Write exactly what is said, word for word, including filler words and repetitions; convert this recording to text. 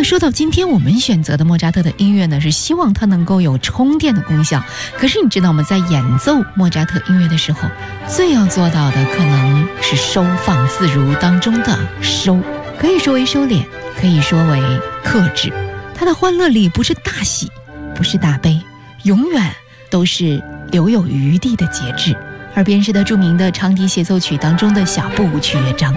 说到今天我们选择的莫扎特的音乐呢，是希望它能够有充电的功效。可是你知道吗，在演奏莫扎特音乐的时候，最要做到的可能是收放自如当中的收，可以说为收敛，可以说为克制。他的欢乐里不是大喜，不是大悲，永远都是留有余地的节制。而便是他著名的长笛协奏曲当中的小步舞曲乐章。